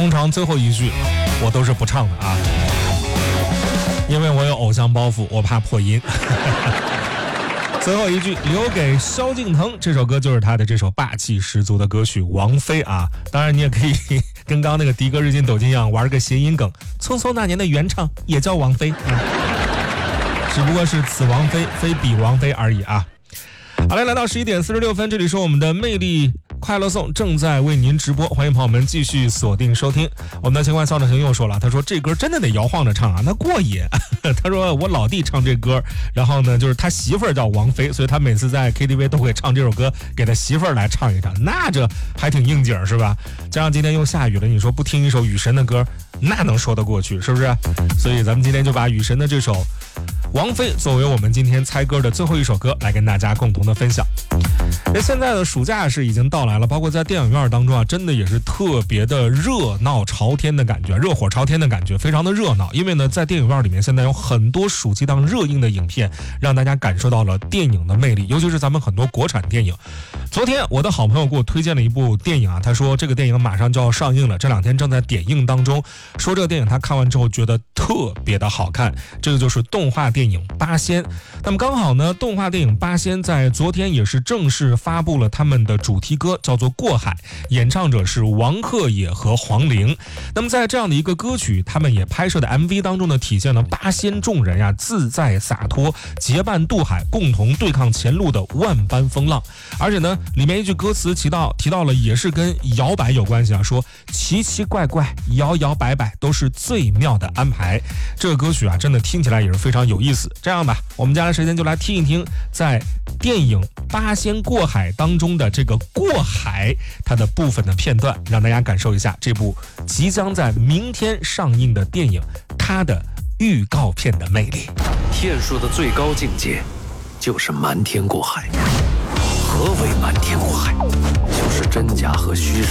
通常最后一句我都是不唱的啊，因为我有偶像包袱，我怕破音。最后一句留给萧敬腾，这首歌就是他的这首霸气十足的歌曲《王菲》啊。当然你也可以跟刚刚那个的哥日进斗金一样玩个谐音梗，匆匆那年的原唱也叫王菲啊，只不过是此王菲非彼王菲而已啊。好嘞，来到11点46分，这里是我们的魅力快乐颂正在为您直播，欢迎朋友们继续锁定收听。我们的情况肖正行又说了，他说这歌真的得摇晃着唱啊，那过瘾。他说我老弟唱这歌，然后呢就是他媳妇儿叫王菲，所以他每次在 KTV 都会唱这首歌给他媳妇儿来唱一唱，那这还挺应景是吧？加上今天又下雨了，你说不听一首雨神的歌那能说得过去是不是？所以咱们今天就把雨神的这首王菲作为我们今天猜歌的最后一首歌来跟大家共同的分享。现在的暑假是已经到来了，包括在电影院当中啊，真的也是特别的热闹朝天的感觉，热火朝天的感觉，非常的热闹。因为呢，在电影院里面现在有很多暑期档热映的影片，让大家感受到了电影的魅力，尤其是咱们很多国产电影。昨天我的好朋友给我推荐了一部电影啊，他说这个电影马上就要上映了，这2天正在点映当中，说这个电影他看完之后觉得特别的好看，这个就是动画电影《八仙》。那么刚好呢，动画电影《八仙》在昨天也是正式发布了他们的主题歌，叫做《过海》，演唱者是王鹤野和黄龄。那么在这样的一个歌曲，他们也拍摄的 MV 当中呢，体现了八仙众人呀自在洒脱，结伴渡海，共同对抗前路的万般风浪。而且呢，里面一句歌词提到了也是跟摇摆有关系啊，说奇奇怪怪，摇摇摆摆，都是最妙的安排。这个歌曲啊，真的听起来也是非常有意思。这样吧，我们接下来时间就来听一听在电影《八仙过海》当中的这个过海它的部分的片段，让大家感受一下这部即将在明天上映的电影它的预告片的魅力。 骗术的最高境界就是瞒天过海。何为瞒天过海？就是真假和虚实